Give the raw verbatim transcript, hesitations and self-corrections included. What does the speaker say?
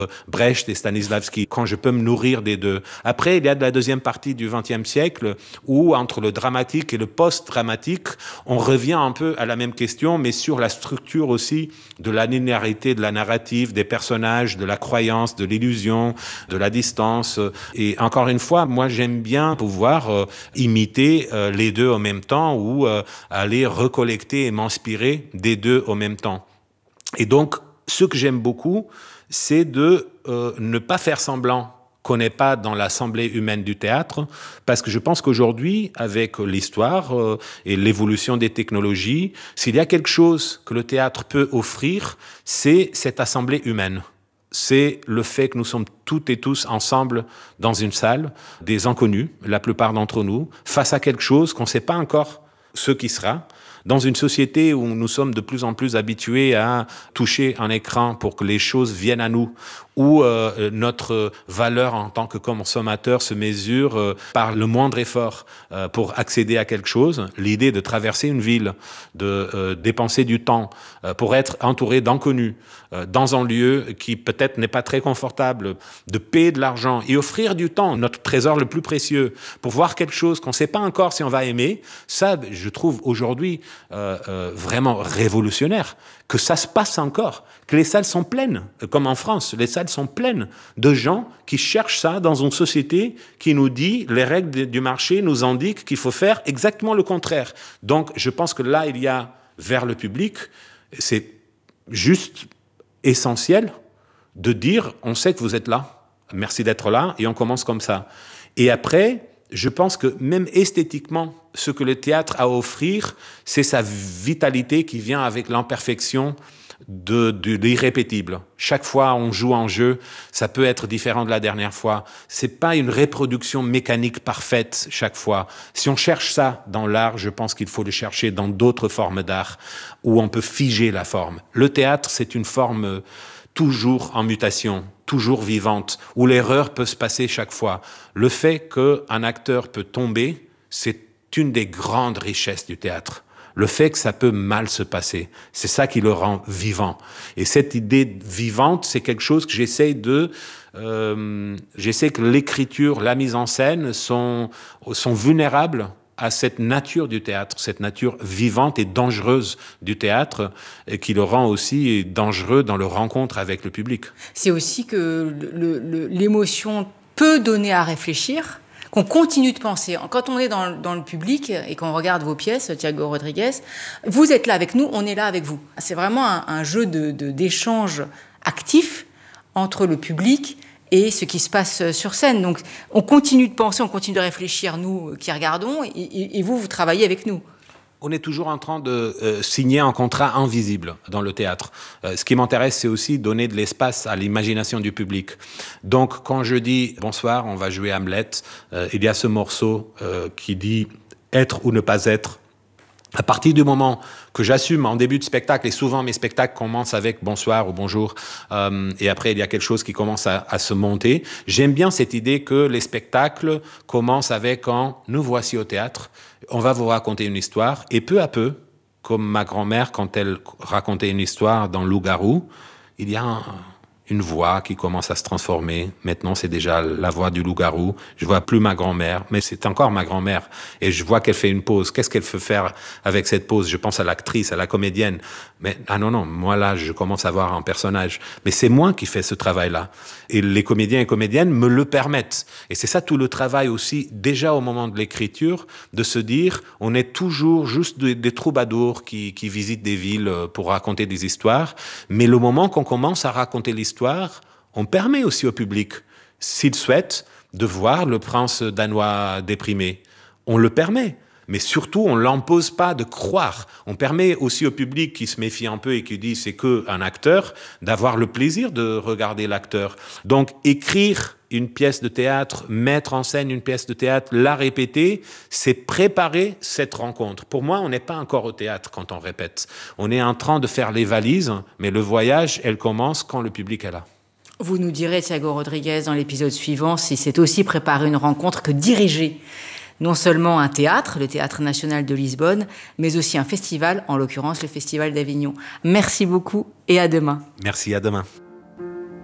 Brecht et Stanislavski, quand je peux me nourrir des deux. Après, il y a de la deuxième partie du vingtième siècle où, entre le dramatique et le post-dramatique, on revient un peu à la même question, mais sur la structure aussi de la linéarité de la narrative, des personnages, de la croyance, de l'illusion, de la distance. Et encore une fois, moi, j'aime bien pouvoir euh, imiter euh, les deux en même temps ou euh, aller recollecter et m'inspirer des deux en même temps. Et donc, ce que j'aime beaucoup, c'est de euh, ne pas faire semblant qu'on n'est pas dans l'assemblée humaine du théâtre, parce que je pense qu'aujourd'hui, avec l'histoire euh, et l'évolution des technologies, s'il y a quelque chose que le théâtre peut offrir, c'est cette assemblée humaine. C'est le fait que nous sommes toutes et tous ensemble dans une salle, des inconnus, la plupart d'entre nous, face à quelque chose qu'on ne sait pas encore ce qui sera, dans une société où nous sommes de plus en plus habitués à toucher un écran pour que les choses viennent à nous, où euh, notre valeur en tant que consommateur se mesure euh, par le moindre effort euh, pour accéder à quelque chose, l'idée de traverser une ville, de euh, dépenser du temps euh, pour être entouré d'inconnus euh, dans un lieu qui peut-être n'est pas très confortable, de payer de l'argent et offrir du temps, notre trésor le plus précieux, pour voir quelque chose qu'on ne sait pas encore si on va aimer, ça, je trouve aujourd'hui euh, euh, vraiment révolutionnaire, que ça se passe encore, que les salles sont pleines, comme en France, les salles sont pleines de gens qui cherchent ça dans une société qui nous dit, les règles du marché nous indiquent qu'il faut faire exactement le contraire. Donc, je pense que là, il y a, vers le public, c'est juste essentiel de dire, on sait que vous êtes là, merci d'être là, et on commence comme ça. Et après, je pense que même esthétiquement, ce que le théâtre a à offrir, c'est sa vitalité qui vient avec l'imperfection de, de l'irrépétible. Chaque fois on joue un jeu, ça peut être différent de la dernière fois. C'est pas une reproduction mécanique parfaite chaque fois. Si on cherche ça dans l'art, je pense qu'il faut le chercher dans d'autres formes d'art où on peut figer la forme. Le théâtre, c'est une forme toujours en mutation, toujours vivante, où l'erreur peut se passer chaque fois. Le fait qu'un acteur peut tomber, c'est une des grandes richesses du théâtre. Le fait que ça peut mal se passer, c'est ça qui le rend vivant. Et cette idée vivante, c'est quelque chose que j'essaie de... Euh, j'essaie que l'écriture, la mise en scène sont, sont vulnérables à cette nature du théâtre, cette nature vivante et dangereuse du théâtre, et qui le rend aussi dangereux dans le rencontre avec le public. C'est aussi que le, le, l'émotion peut donner à réfléchir, qu'on continue de penser. Quand on est dans, dans le public et qu'on regarde vos pièces, Thiago Rodrigues, vous êtes là avec nous, on est là avec vous. C'est vraiment un, un jeu de, de, d'échange actif entre le public et ce qui se passe sur scène. Donc, on continue de penser, on continue de réfléchir, nous qui regardons, et, et vous, vous travaillez avec nous. On est toujours en train de euh, signer un contrat invisible dans le théâtre. Euh, ce qui m'intéresse, c'est aussi donner de l'espace à l'imagination du public. Donc, quand je dis « Bonsoir, on va jouer Hamlet euh, », il y a ce morceau euh, qui dit « Être ou ne pas être ». À partir du moment que j'assume en début de spectacle, et souvent mes spectacles commencent avec bonsoir ou bonjour, euh, et après il y a quelque chose qui commence à, à se monter, j'aime bien cette idée que les spectacles commencent avec un « nous voici au théâtre », on va vous raconter une histoire, et peu à peu, comme ma grand-mère quand elle racontait une histoire dans Loup-garou, il y a un... une voix qui commence à se transformer. Maintenant, c'est déjà la voix du loup-garou. Je vois plus ma grand-mère, mais c'est encore ma grand-mère. Et je vois qu'elle fait une pause. Qu'est-ce qu'elle veut faire avec cette pause? Je pense à l'actrice, à la comédienne. Mais, ah non, non, moi là, je commence à voir un personnage. Mais c'est moi qui fais ce travail-là. Et les comédiens et comédiennes me le permettent. Et c'est ça tout le travail aussi, déjà au moment de l'écriture, de se dire, on est toujours juste des, des troubadours qui, qui visitent des villes pour raconter des histoires. Mais le moment qu'on commence à raconter l'histoire, on permet aussi au public, s'il souhaite, de voir le prince danois déprimé. On le permet, mais surtout, on ne l'impose pas de croire. On permet aussi au public qui se méfie un peu et qui dit c'est qu'un acteur, d'avoir le plaisir de regarder l'acteur. Donc, écrire une pièce de théâtre, mettre en scène une pièce de théâtre, la répéter, c'est préparer cette rencontre. Pour moi, on n'est pas encore au théâtre quand on répète. On est en train de faire les valises, mais le voyage, elle commence quand le public est là. Vous nous direz, Thiago Rodrigues, dans l'épisode suivant, si c'est aussi préparer une rencontre que diriger non seulement un théâtre, le Théâtre National de Lisbonne, mais aussi un festival, en l'occurrence le Festival d'Avignon. Merci beaucoup et à demain. Merci, à demain.